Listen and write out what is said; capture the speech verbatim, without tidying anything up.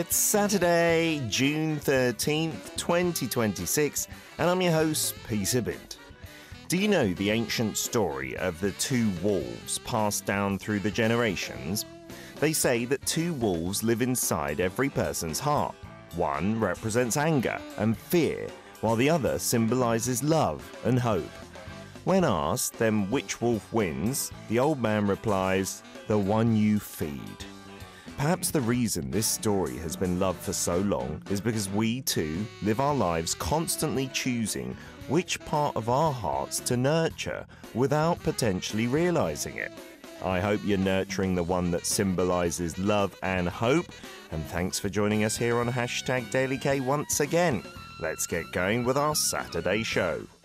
It's Saturday, June thirteenth, twenty twenty-six, and I'm your host, Peter Bint. Do you know the ancient story of the two wolves passed down through the generations? They say that two wolves live inside every person's heart. One represents anger and fear, while the other symbolizes love and hope. When asked then which wolf wins, the old man replies, "The one you feed." Perhaps the reason this story has been loved for so long is because we too live our lives constantly choosing which part of our hearts to nurture without potentially realizing it. I hope you're nurturing the one that symbolizes love and hope, and thanks for joining us here on hashtag Daily K once again. Let's get going with our Saturday show.